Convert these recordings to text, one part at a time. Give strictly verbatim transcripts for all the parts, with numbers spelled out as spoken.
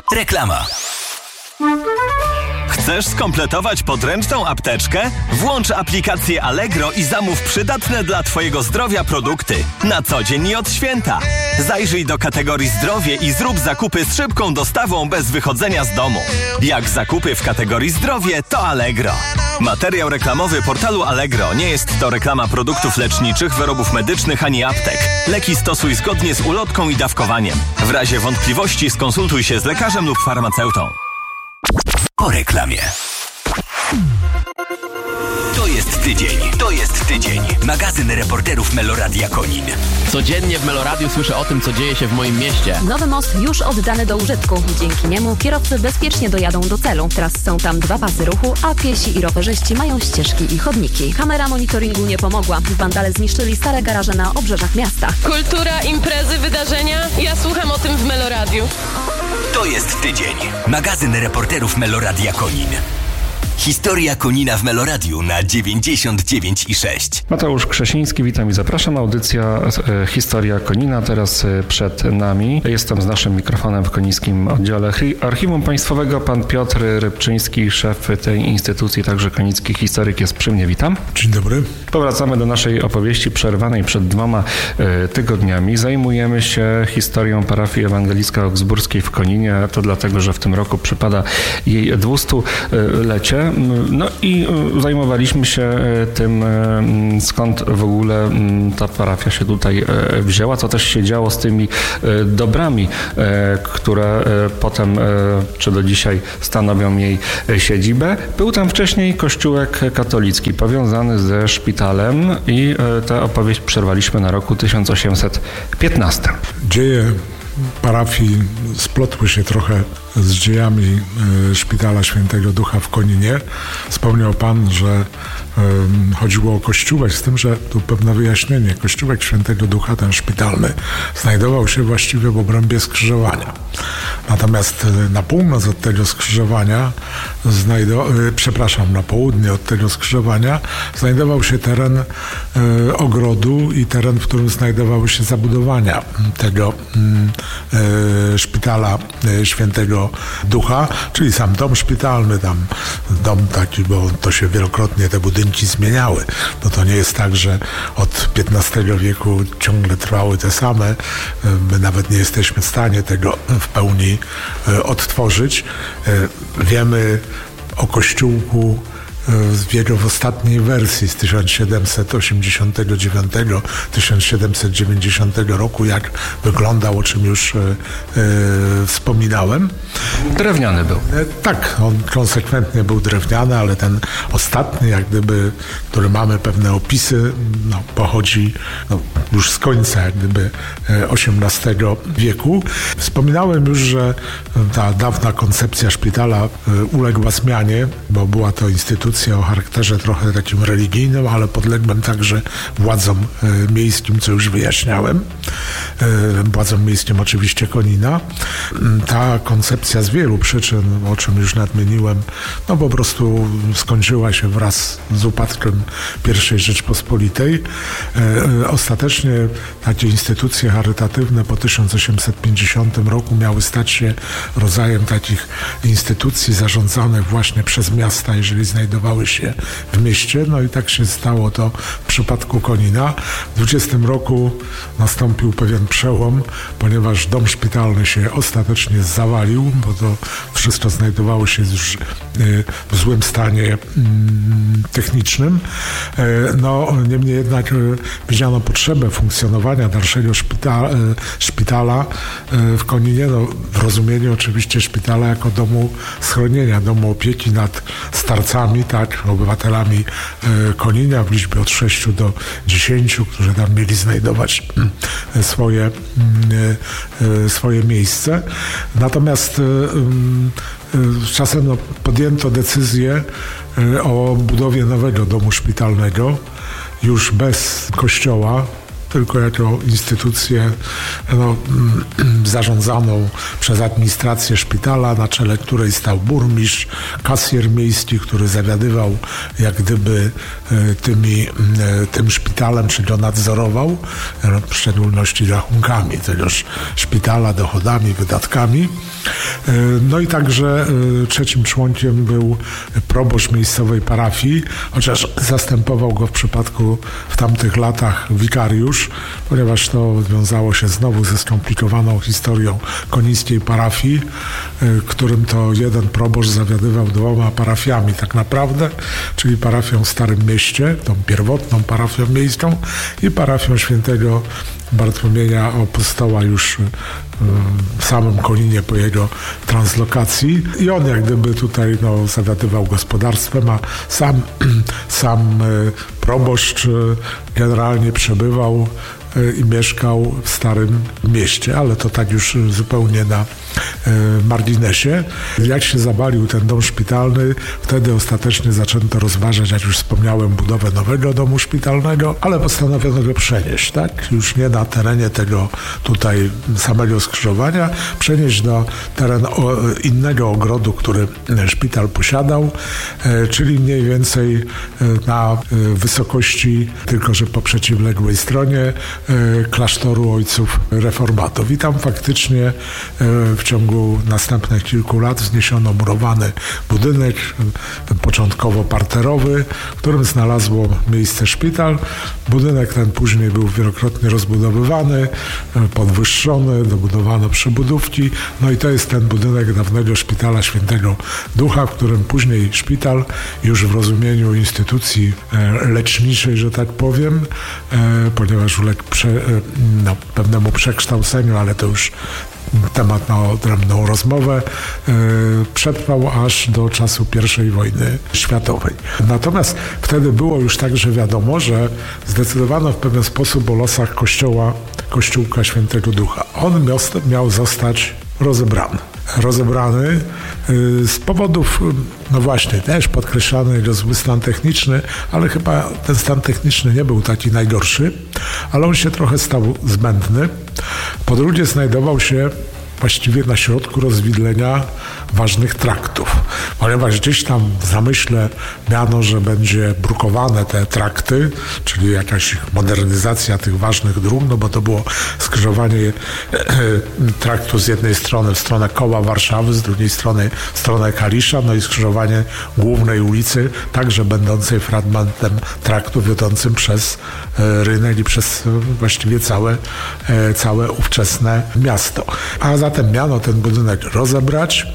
Reklama. Chcesz skompletować podręczną apteczkę? Włącz aplikację Allegro i zamów przydatne dla Twojego zdrowia produkty. Na co dzień i od święta. Zajrzyj do kategorii zdrowie i zrób zakupy z szybką dostawą bez wychodzenia z domu. Jak zakupy w kategorii zdrowie, to Allegro. Materiał reklamowy portalu Allegro nie jest to reklama produktów leczniczych, wyrobów medycznych ani aptek. Leki stosuj zgodnie z ulotką i dawkowaniem. W razie wątpliwości skonsultuj się z lekarzem lub farmaceutą. Po reklamie. To jest tydzień, to jest tydzień. Magazyn reporterów Meloradia Konin. Codziennie w Meloradiu słyszę o tym, co dzieje się w moim mieście. Nowy most już oddany do użytku. Dzięki niemu kierowcy bezpiecznie dojadą do celu. Teraz są tam dwa pasy ruchu, a piesi i rowerzyści mają ścieżki i chodniki. Kamera monitoringu nie pomogła. Wandale zniszczyli stare garaże na obrzeżach miasta. Kultura, imprezy, wydarzenia. Ja słucham o tym w Meloradiu. To jest tydzień. Magazyn reporterów Meloradia Konin. Historia Konina w Meloradiu na dziewięćdziesiąt dziewięć i sześć. Mateusz Krzesiński, witam i zapraszam. Audycja e, Historia Konina teraz e, przed nami. Jestem z naszym mikrofonem w konińskim oddziale Archiwum Państwowego. Pan Piotr Rybczyński, szef tej instytucji, także konicki historyk, jest przy mnie. Witam. Dzień dobry. Powracamy do naszej opowieści przerwanej przed dwoma e, tygodniami. Zajmujemy się historią parafii ewangelicko-augsburskiej w Koninie. To dlatego, że w tym roku przypada jej dwustulecie. No i zajmowaliśmy się tym, skąd w ogóle ta parafia się tutaj wzięła, co też się działo z tymi dobrami, które potem czy do dzisiaj stanowią jej siedzibę. Był tam wcześniej kościółek katolicki powiązany ze szpitalem i tę opowieść przerwaliśmy na roku tysiąc osiemset piętnastym. Dzieje parafii splotły się trochę z dziejami y, Szpitala Świętego Ducha w Koninie. Wspomniał Pan, że y, chodziło o kościółek, z tym, że tu pewne wyjaśnienie. Kościółek Świętego Ducha, ten szpitalny, znajdował się właściwie w obrębie skrzyżowania. Natomiast y, na północ od tego skrzyżowania, znajdo, y, przepraszam, na południe od tego skrzyżowania znajdował się teren y, ogrodu i teren, w którym znajdowały się zabudowania tego y, y, Szpitala y, Świętego Ducha, czyli sam dom szpitalny, tam dom taki, bo to się wielokrotnie te budynki zmieniały. No to nie jest tak, że od piętnastego wieku ciągle trwały te same. My nawet nie jesteśmy w stanie tego w pełni odtworzyć. Wiemy o kościółku w jego w ostatniej wersji z tysiąc siedemset osiemdziesiątego dziewiątego do tysiąc siedemset dziewięćdziesiątego roku, jak wyglądał, o czym już e, e, wspominałem. Drewniany był. E, tak, on konsekwentnie był drewniany, ale ten ostatni, jak gdyby, który mamy pewne opisy, no, pochodzi no, już z końca, jak gdyby, osiemnastego wieku. Wspominałem już, że ta dawna koncepcja szpitala e, uległa zmianie, bo była to instytucja o charakterze trochę takim religijnym, ale podległym także władzom e, miejskim, co już wyjaśniałem. E, władzom miejskim oczywiście Konina. Ta koncepcja z wielu przyczyn, o czym już nadmieniłem, no po prostu skończyła się wraz z upadkiem pierwszej Rzeczpospolitej. E, ostatecznie takie instytucje charytatywne po tysiąc osiemset pięćdziesiątym roku miały stać się rodzajem takich instytucji zarządzanych właśnie przez miasta, jeżeli znajdowały się w mieście. No i tak się stało to w przypadku Konina. W dwudziestym roku nastąpił pewien przełom, ponieważ dom szpitalny się ostatecznie zawalił, bo to wszystko znajdowało się już w złym stanie technicznym. No niemniej jednak widziano potrzebę funkcjonowania dalszego szpitala, szpitala w Koninie, no, w rozumieniu oczywiście szpitala jako domu schronienia, domu opieki nad starcami, tak, obywatelami Konina w liczbie od sześciu do dziesięciu, którzy tam mieli znajdować swoje, swoje miejsce. Natomiast z czasem no, podjęto decyzję o budowie nowego domu szpitalnego, już bez kościoła, tylko jako instytucję no, zarządzaną przez administrację szpitala, na czele której stał burmistrz, kasjer miejski, który zawiadywał jak gdyby tymi, tym szpitalem, czyli go nadzorował, w szczególności rachunkami tegoż szpitala, dochodami, wydatkami. No i także trzecim członkiem był proboszcz miejscowej parafii, chociaż zastępował go w przypadku w tamtych latach wikariusz, ponieważ to wiązało się znowu ze skomplikowaną historią konińskiej parafii, którym to jeden proboszcz zawiadywał dwoma parafiami tak naprawdę, czyli parafią w Starym Mieście, tą pierwotną parafią miejską i parafią świętego Bartłomieja Apostoła już w samym Koninie po jego translokacji. I on jak gdyby tutaj no, zawiadywał gospodarstwem, a sam, sam proboszcz generalnie przebywał i mieszkał w Starym Mieście, ale to tak już zupełnie na marginesie. Jak się zawalił ten dom szpitalny, wtedy ostatecznie zaczęto rozważać, jak już wspomniałem, budowę nowego domu szpitalnego, ale postanowiono go przenieść, tak? Już nie na terenie tego tutaj samego skrzyżowania, przenieść do terenu innego ogrodu, który szpital posiadał, czyli mniej więcej na wysokości, tylko że po przeciwległej stronie klasztoru ojców reformatów. I tam faktycznie w ciągu następnych kilku lat wzniesiono murowany budynek, początkowo parterowy, w którym znalazło miejsce szpital. Budynek ten później był wielokrotnie rozbudowywany, podwyższony, dobudowano przybudówki. No i to jest ten budynek dawnego szpitala Świętego Ducha, w którym później szpital już w rozumieniu instytucji leczniczej, że tak powiem, ponieważ uległ prze, no, pewnemu przekształceniu, ale to już temat na odrębną rozmowę, przetrwał aż do czasu pierwszej wojny światowej. Natomiast wtedy było już także wiadomo, że zdecydowano w pewien sposób o losach kościoła, kościółka Świętego Ducha. On miał, miał zostać rozebrany. Rozebrany z powodów, no właśnie, też podkreślany jego zły stan techniczny, ale chyba ten stan techniczny nie był taki najgorszy, ale on się trochę stał zbędny. Po drugie znajdował się właściwie na środku rozwidlenia ważnych traktów, ponieważ gdzieś tam w zamyśle miano, że będzie brukowane te trakty, czyli jakaś modernizacja tych ważnych dróg, no bo to było skrzyżowanie traktu z jednej strony w stronę koła Warszawy, z drugiej strony w stronę Kalisza, no i skrzyżowanie głównej ulicy, także będącej fragmentem traktu wiodącym przez rynek i przez właściwie całe, całe ówczesne miasto. A zatem miano ten budynek rozebrać.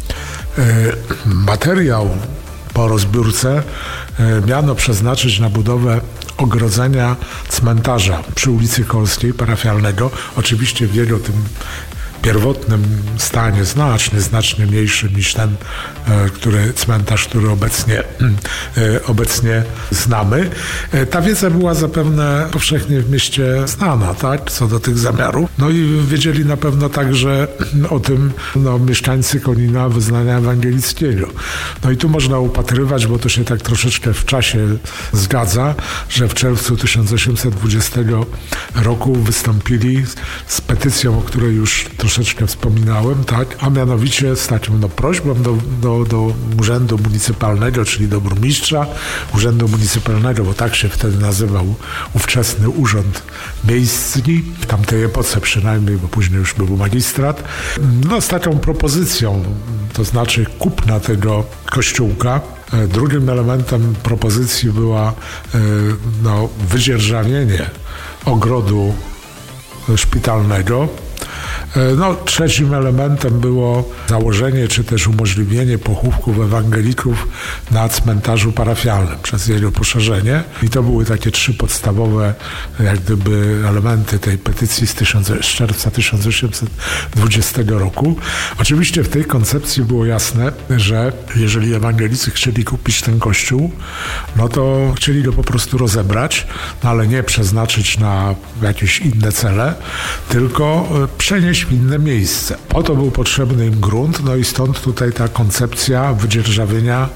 Materiał po rozbiórce miano przeznaczyć na budowę ogrodzenia cmentarza przy ulicy Kolskiej parafialnego, oczywiście w jego tym pierwotnym stanie, znacznie, znacznie mniejszym niż ten, który, cmentarz, który obecnie, obecnie znamy. Ta wiedza była zapewne powszechnie w mieście znana, tak, co do tych zamiarów. No i wiedzieli na pewno także o tym no, mieszkańcy Konina wyznania ewangelickiego. No i tu można upatrywać, bo to się tak troszeczkę w czasie zgadza, że w czerwcu tysiąc osiemset dwudziestego roku wystąpili z petycją, o której już troszeczkę wspominałem, tak, a mianowicie z taką no, prośbą do, do, do Urzędu Municypalnego, czyli do burmistrza Urzędu Municypalnego, bo tak się wtedy nazywał ówczesny Urząd Miejski, w tamtej epoce przynajmniej, bo później już był magistrat, no z taką propozycją, to znaczy kupna tego kościółka. Drugim elementem propozycji była no, wydzierżawienie ogrodu szpitalnego. No, trzecim elementem było założenie czy też umożliwienie pochówków ewangelików na cmentarzu parafialnym przez jego poszerzenie. I to były takie trzy podstawowe jak gdyby elementy tej petycji z, tysiąc, z czerwca tysiąc osiemset dwudziestego roku. Oczywiście w tej koncepcji było jasne, że jeżeli ewangelicy chcieli kupić ten kościół, no to chcieli go po prostu rozebrać, no ale nie przeznaczyć na jakieś inne cele, tylko przenieść w inne miejsce. Po to był potrzebny im grunt, no i stąd tutaj ta koncepcja wydzierżawienia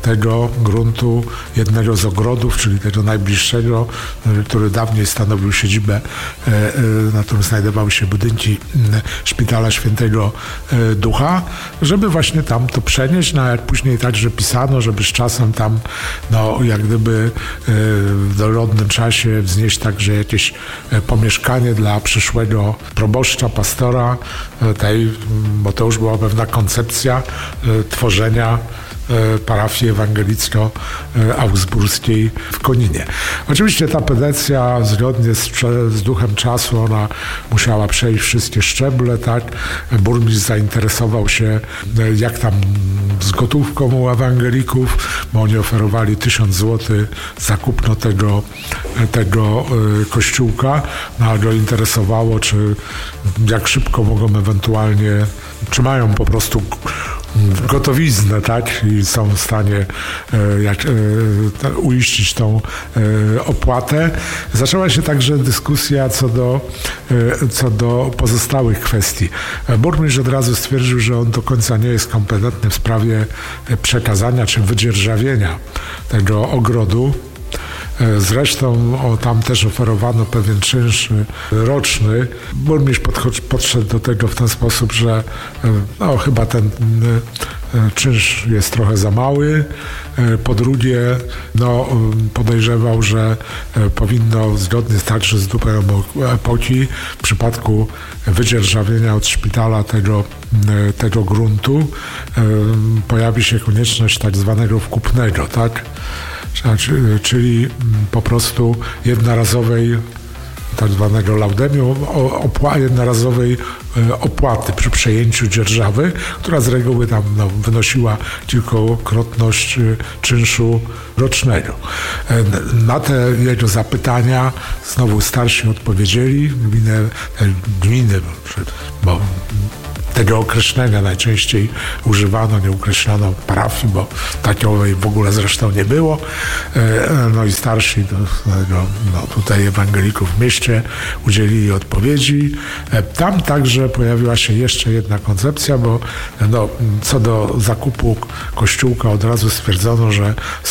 tego gruntu, jednego z ogrodów, czyli tego najbliższego, który dawniej stanowił siedzibę, na którym znajdowały się budynki Szpitala Świętego Ducha, żeby właśnie tam to przenieść, no jak później także pisano, żeby z czasem tam, no jak gdyby w dorodnym czasie wznieść także jakieś pomieszkanie dla przyszłego proboszcza, pastora tej, bo to już była pewna koncepcja tworzenia parafii ewangelicko-augsburskiej w Koninie. Oczywiście ta petycja zgodnie z, z duchem czasu, ona musiała przejść wszystkie szczeble, tak? Burmistrz zainteresował się, jak tam z gotówką u ewangelików, bo oni oferowali tysiąc złotych za kupno tego, tego kościółka, no ale go interesowało, czy jak szybko mogą ewentualnie, czy mają po prostu gotowiznę, tak? I są w stanie e, jak, e, uiścić tą e, opłatę. Zaczęła się także dyskusja co do, e, co do pozostałych kwestii. Burmistrz od razu stwierdził, że on do końca nie jest kompetentny w sprawie przekazania czy wydzierżawienia tego ogrodu. Zresztą o, tam też oferowano pewien czynsz roczny. Burmistrz podszedł do tego w ten sposób, że no, chyba ten czynsz jest trochę za mały. Po drugie, no, podejrzewał, że powinno zgodnie także z duchem epoki w przypadku wydzierżawienia od szpitala tego, tego gruntu pojawi się konieczność tak zwanego wkupnego, tak? Czyli po prostu jednorazowej, tak zwanego laudemium, opła- jednorazowej opłaty przy przejęciu dzierżawy, która z reguły tam no, wynosiła kilkukrotność czynszu rocznego. Na te jego zapytania znowu starsi odpowiedzieli, gminy, gminy bo tego określenia najczęściej używano, nie ukreślono parafii, bo takiej w ogóle zresztą nie było. No i starsi do, no, tutaj ewangelików w mieście udzielili odpowiedzi. Tam także pojawiła się jeszcze jedna koncepcja, bo no, co do zakupu kościółka od razu stwierdzono, że